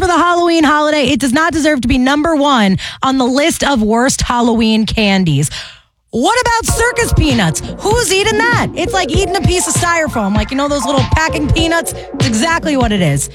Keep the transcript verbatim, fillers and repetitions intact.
for the Halloween holiday. It does not deserve to be number one on the list of worst Halloween candies. What about circus peanuts? Who's eating that? It's like eating a piece of styrofoam. Like, you know those little packing peanuts? It's exactly what it is.